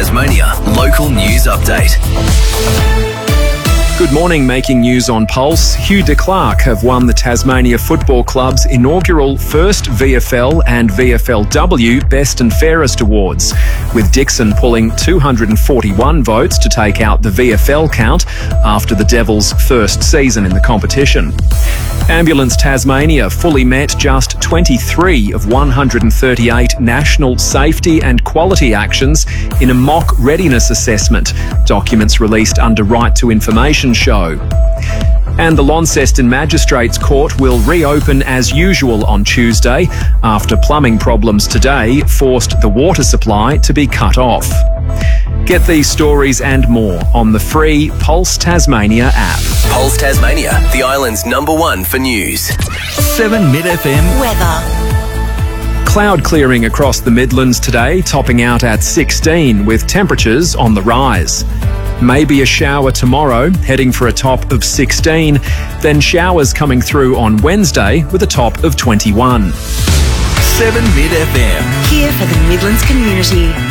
Tasmania local news update. Good morning, making news on Pulse. Hugh de Klerk have won the Tasmania Football Club's inaugural first VFL and VFLW Best and Fairest Awards, with Dixon pulling 241 votes to take out the VFL count after the Devils' first season in the competition. Ambulance Tasmania fully met just 23 of 138 national safety and quality actions in a mock readiness assessment, documents released under Right to Information show. And the Launceston Magistrates Court will reopen as usual on Tuesday after plumbing problems today forced the water supply to be cut off. Get these stories and more on the free Pulse Tasmania app. Pulse Tasmania, the island's #1 for news. 7 Mid FM weather. Cloud clearing across the Midlands today, topping out at 16 with temperatures on the rise. Maybe a shower tomorrow, heading for a top of 16. Then showers coming through on Wednesday with a top of 21. 7 Mid FM. Here for the Midlands community.